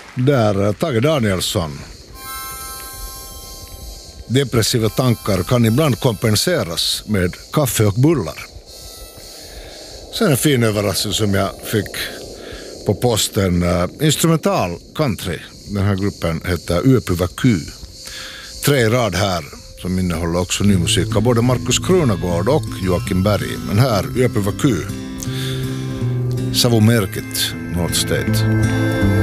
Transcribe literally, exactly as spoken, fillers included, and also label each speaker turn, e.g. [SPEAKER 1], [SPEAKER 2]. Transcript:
[SPEAKER 1] Där Tage Danielsson. Depressiva tankar kan ibland kompenseras med kaffe och bullar. Sen en fin överraskning som jag fick på posten. Uh, instrumental country. Den här gruppen heter Yöpyvä Kyy. Tre i rad här som innehåller också ny musik av både Markus Krunagård och Joakim Berg. Men här Yöpyvä Kyy. Savumerkit North State.